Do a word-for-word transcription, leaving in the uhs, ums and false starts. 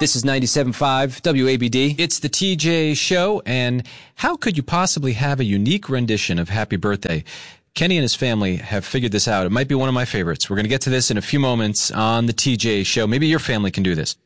This is ninety-seven point five W A B D. It's the T J Show, and how could you possibly have a unique rendition of Happy Birthday? Kenny and his family have figured this out. It might be one of my favorites. We're going to get to this in a few moments on the T J Show. Maybe your family can do this.